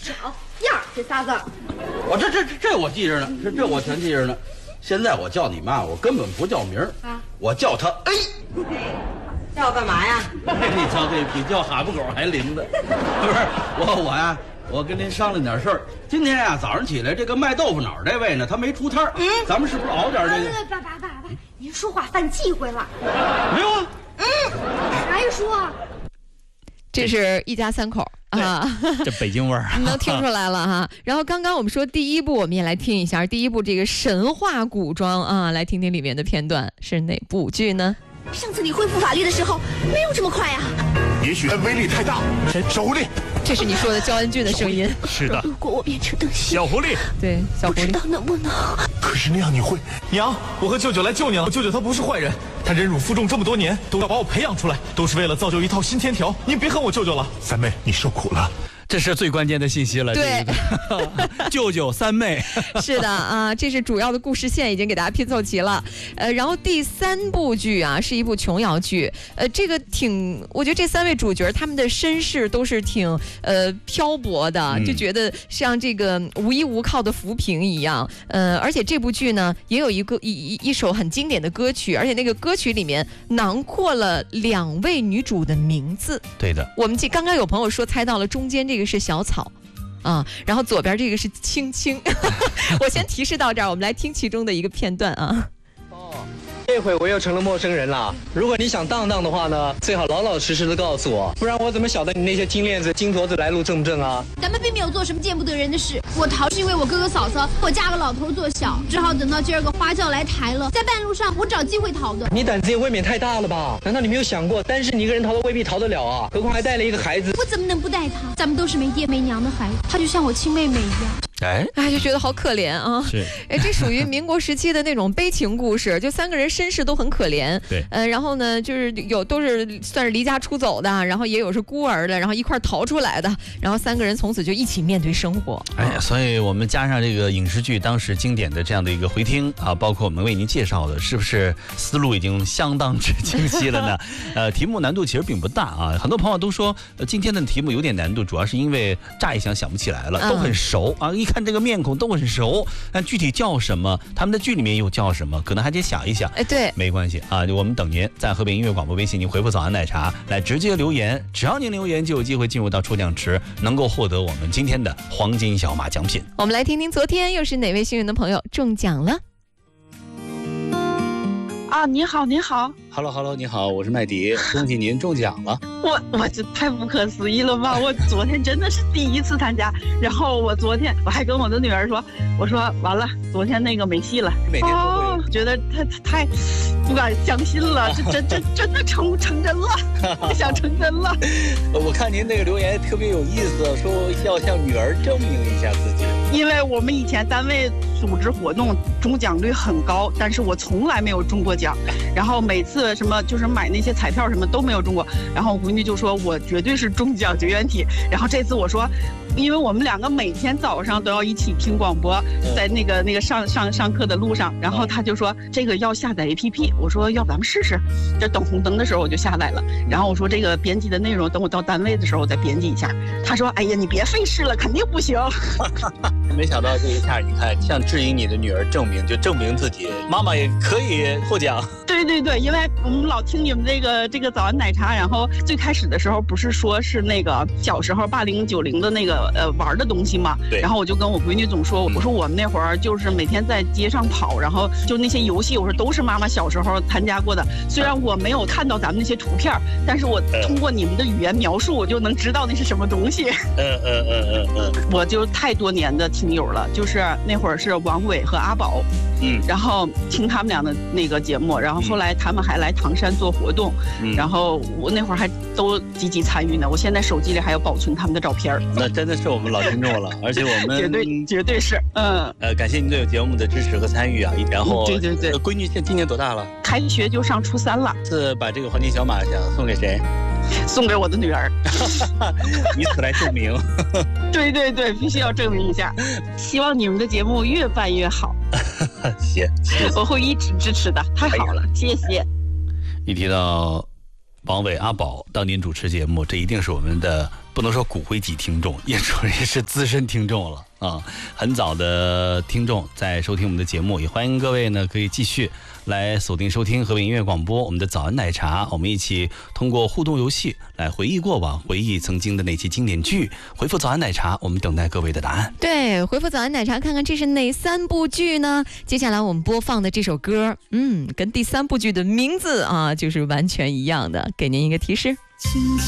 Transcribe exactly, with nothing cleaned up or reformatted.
少样这仨字。 我这这这这我记着呢，这这我全记着呢。现在我叫你妈，我根本不叫名儿啊，我叫她哎。 叫我干嘛呀？ 你瞧这比叫哈巴狗还灵的，不是我我呀，我跟您商量点事儿。今天呀早上起来，这个卖豆腐脑这位呢，他没出摊儿，嗯，咱们是不是熬点这个？ 爸爸爸爸，您说话犯忌讳了。 没有啊， 嗯，还说。 这是一家三口啊， 这北京味儿能听出来了哈。然后刚刚我们说第一部，我们也来听一下第一部这个神话古装啊，来听听里面的片段是哪部剧呢？ 上次你恢复法力的时候没有这么快啊， 也许威力太大，手里。 这是你说的焦恩俊的声音。 是的。 如果我变成邓西， 小狐狸， 对，小狐狸。 不知道能不能？ 可是那样你会…… 娘，我和舅舅来救你了。舅舅他不是坏人，他忍辱负重这么多年，都要把我培养出来，都是为了造就一套新天条。您别恨我舅舅了。 三妹，你受苦了。 这是最关键的信息了。 对， 这个、舅舅三妹。 是的啊，这是主要的故事线已经给大家拼凑齐了。呃，然后第三部剧啊是一部琼瑶剧，呃，这个挺，我觉得这三位主角他们的身世都是挺呃漂泊的， 嗯、 就觉得像这个无依无靠的浮萍一样。呃，而且这部剧呢也有一个一一一首很经典的歌曲，而且那个歌曲里面囊括了两位女主的名字。 对的， 我们刚刚有朋友说猜到了中间这个。这个是小草，啊，然后左边这个是青青。我先提示到这儿，我们来听其中的一个片段啊。 这回我又成了陌生人了。如果你想当当的话呢，最好老老实实的告诉我，不然我怎么晓得你那些金链子、金镯子来路正不正啊？ 咱们并没有做什么见不得人的事。我逃是因为我哥哥嫂嫂，我嫁个老头做小，只好等到今儿个花轿来抬了，在半路上我找机会逃的。 你胆子也未免太大了吧？难道你没有想过，单是你一个人逃都未必逃得了啊？何况还带了一个孩子。 我怎么能不带他？咱们都是没爹没娘的孩子，他就像我亲妹妹一样。 哎哎，就觉得好可怜啊！ 是， 哎，这属于民国时期的那种悲情故事，就三个人身世都很可怜。 对， 呃，然后呢，就是有都是算是离家出走的，然后也有是孤儿的，然后一块逃出来的，然后三个人从此就一起面对生活。 哎，所以我们加上这个影视剧当时经典的这样的一个回听啊，包括我们为您介绍的，是不是思路已经相当之清晰了呢？呃，题目难度其实并不大啊，很多朋友都说，呃，今天的题目有点难度，主要是因为乍一想想不起来了，都很熟啊，一看这个面孔都很熟，但具体叫什么，他们的剧里面又叫什么，可能还得想一想。 哎，对， 没关系啊，我们等您在河北音乐广播微信，您回复早安奶茶来直接留言，只要您留言就有机会进入到抽奖池，能够获得我们今天的黄金小马奖品。 我们来听听昨天又是哪位幸运的朋友中奖了。 啊，你好，你好 ，Hello Hello， 你好，我是麦迪，恭喜您中奖了。 我我这太不可思议了吧！我昨天真的是第一次参加，然后我昨天我还跟我的女儿说，我说完了，昨天那个没戏了。 每天都会、 哦、觉得太太不敢相信了，这真真真的成成真了，我想成真了。 我看您那个留言特别有意思，说要向女儿证明一下自己。 因为我们以前单位组织活动中奖率很高，但是我从来没有中过奖，然后每次什么就是买那些彩票什么都没有中过，然后我闺女就说我绝对是中奖绝缘体。然后这次我说，因为我们两个每天早上都要一起听广播，在那个那个上上上课的路上，然后他就说这个要下载 A P P， 我说要不咱们试试。这等红灯的时候我就下载了，然后我说这个编辑的内容等我到单位的时候我再编辑一下。他说哎呀你别费事了，肯定不行。 没想到这一下你看向质疑你的女儿证明，就证明自己妈妈也可以获奖。 对对对，因为我们老听你们这个这个早安奶茶，然后最开始的时候不是说是那个小时候八零九零的那个呃玩的东西嘛， 对。 然后我就跟我闺女总说，我说我们那会儿就是每天在街上跑，然后就那些游戏，我说都是妈妈小时候参加过的。虽然我没有看到咱们那些图片，但是我通过你们的语言描述，我就能知道那是什么东西。 嗯嗯嗯嗯嗯。 我就太多年的听友了，就是那会儿是王伟和阿宝， 嗯， 然后听他们俩的那个节目，然后后来他们还来唐山做活动，嗯，然后我那会儿还都积极参与呢。我现在手机里还有保存他们的照片。 那真的是我们老听众了，而且我们绝对绝对是，嗯， 呃，感谢您对节目的支持和参与啊。然后， 对对对， 闺女现今年多大了？ 开学就上初三了。 是把这个黄金小马想送给谁？ 送给我的女儿。 以此来证明。 对对对，必须要证明一下。希望你们的节目越办越好。 谢谢， 我会一直支持的。太好了，谢谢。 一提到王伟、阿宝当年主持节目，这一定是我们的不能说骨灰级听众，叶主任也是资深听众了啊，很早的听众在收听我们的节目，也欢迎各位呢可以继续来锁定收听和平音乐广播，我们的早安奶茶，我们一起通过互动游戏来回忆过往，回忆曾经的那期经典剧。回复早安奶茶，我们等待各位的答案。 对，回复早安奶茶，看看这是哪三部剧呢？接下来我们播放的这首歌，嗯，跟第三部剧的名字啊就是完全一样的，给您一个提示。